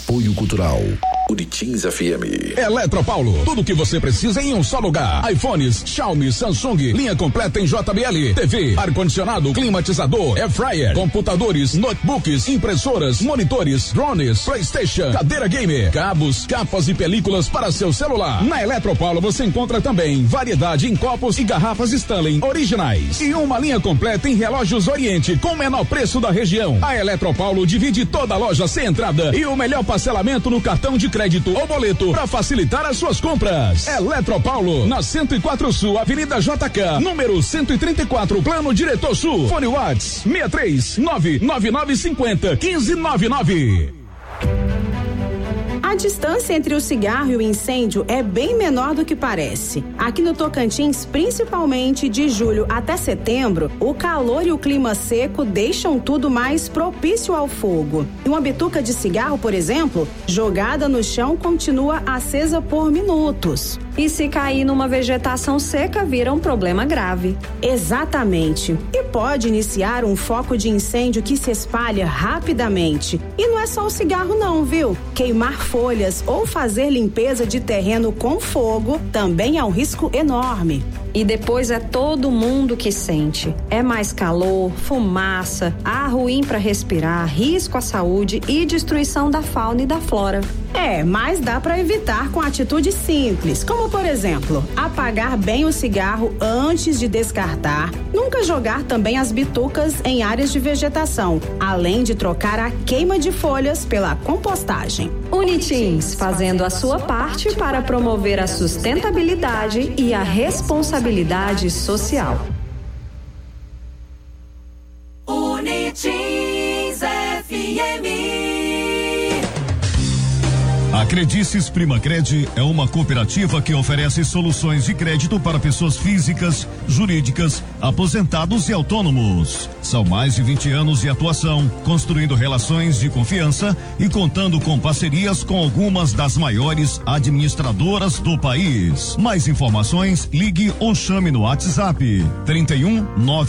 Apoio Cultural Uritins FM. Eletropaulo, tudo que você precisa em um só lugar. iPhones, Xiaomi, Samsung, linha completa em JBL, TV, ar-condicionado, climatizador, air fryer, computadores, notebooks, impressoras, monitores, drones, PlayStation, cadeira gamer, cabos, capas e películas para seu celular. Na Eletropaulo você encontra também variedade em copos e garrafas Stanley originais e uma linha completa em relógios Oriente com o menor preço da região. A Eletropaulo divide toda a loja sem entrada e o melhor parcelamento no cartão de crédito ou boleto para facilitar as suas compras. Eletropaulo, na 104 Sul, Avenida JK, número 134, Plano Diretor Sul. Fone Whats 63999501599. A distância entre o cigarro e o incêndio é bem menor do que parece. Aqui no Tocantins, principalmente de julho até setembro, o calor e o clima seco deixam tudo mais propício ao fogo. E uma bituca de cigarro, por exemplo, jogada no chão, continua acesa por minutos. E se cair numa vegetação seca, vira um problema grave. Exatamente. E pode iniciar um foco de incêndio que se espalha rapidamente. E não é só o cigarro não, viu? Queimar folhas ou fazer limpeza de terreno com fogo também é um risco enorme. E depois é todo mundo que sente. É mais calor, fumaça, ar ruim para respirar, risco à saúde e destruição da fauna e da flora. Mas dá para evitar com atitudes simples, como por exemplo, apagar bem o cigarro antes de descartar, nunca jogar também as bitucas em áreas de vegetação, além de trocar a queima de folhas pela compostagem. Unitins, fazendo a sua parte para promover a sustentabilidade e a responsabilidade social. Unitins FM. A Credices Primacred é uma cooperativa que oferece soluções de crédito para pessoas físicas, jurídicas, aposentados e autônomos. São mais de 20 anos de atuação, construindo relações de confiança e contando com parcerias com algumas das maiores administradoras do país. Mais informações, ligue ou chame no WhatsApp 31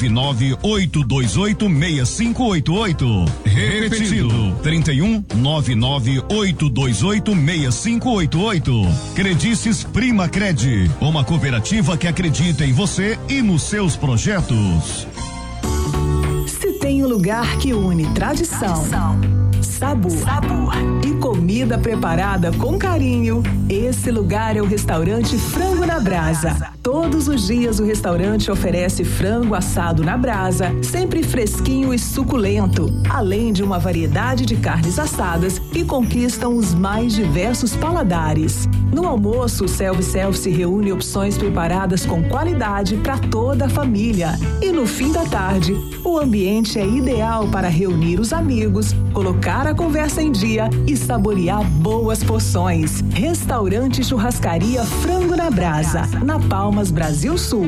99828 6588. Repetido, 31 99828 6588. Credices Primacred, uma cooperativa que acredita em você e nos seus projetos. Se tem um lugar que une tradição, sabor e comida preparada com carinho, esse lugar é o restaurante Frango na Brasa. Todos os dias o restaurante oferece frango assado na brasa, sempre fresquinho e suculento, além de uma variedade de carnes assadas que conquistam os mais diversos paladares. No almoço, o self-service reúne opções preparadas com qualidade para toda a família. E no fim da tarde, o ambiente é ideal para reunir os amigos, colocar a conversa em dia e saborear boas porções. Restaurante Churrascaria Frango na Brasa, na Palmas, Brasil Sul.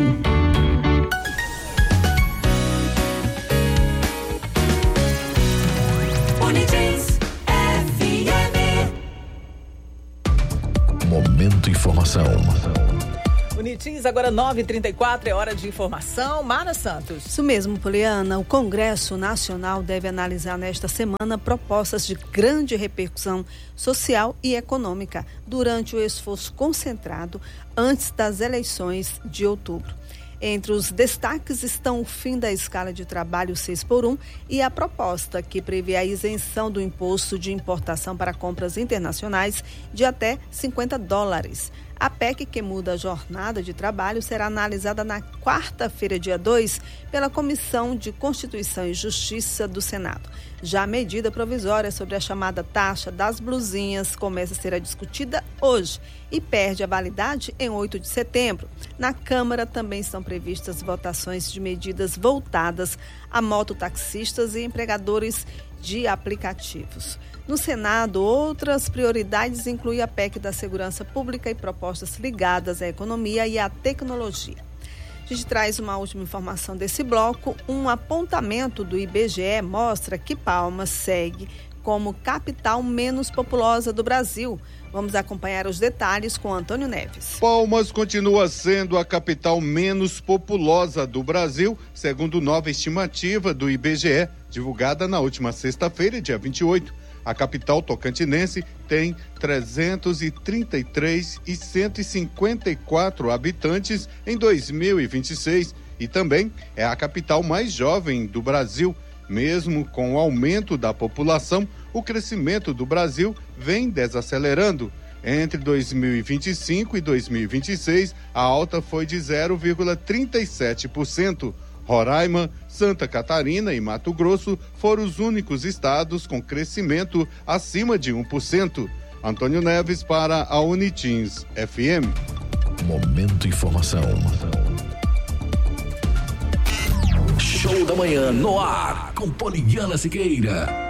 Unitins FM. Momento Informação. Unitins, agora 9h34, é hora de informação. Mara Santos. Isso mesmo, Poliana. O Congresso Nacional deve analisar nesta semana propostas de grande repercussão social e econômica durante o esforço concentrado antes das eleições de outubro. Entre os destaques estão o fim da escala de trabalho 6x1 e a proposta que prevê a isenção do imposto de importação para compras internacionais de até $50. A PEC que muda a jornada de trabalho será analisada na quarta-feira, dia 2, pela Comissão de Constituição e Justiça do Senado. Já a medida provisória sobre a chamada taxa das blusinhas começa a ser discutida hoje e perde a validade em 8 de setembro. Na Câmara também estão previstas votações de medidas voltadas a mototaxistas e empregadores de aplicativos. No Senado, outras prioridades incluem a PEC da Segurança Pública e propostas ligadas à economia e à tecnologia. A gente traz uma última informação desse bloco. Um apontamento do IBGE mostra que Palmas segue como capital menos populosa do Brasil. Vamos acompanhar os detalhes com Antônio Neves. Palmas continua sendo a capital menos populosa do Brasil, segundo nova estimativa do IBGE, divulgada na última sexta-feira, dia 28. A capital tocantinense tem 333.154 habitantes em 2026 e também é a capital mais jovem do Brasil. Mesmo com o aumento da população, o crescimento do Brasil vem desacelerando. Entre 2025 e 2026, a alta foi de 0,37%. Roraima, Santa Catarina e Mato Grosso foram os únicos estados com crescimento acima de 1%. Antônio Neves para a Unitins FM. Momento Informação. Show da manhã no ar com Poliana Siqueira.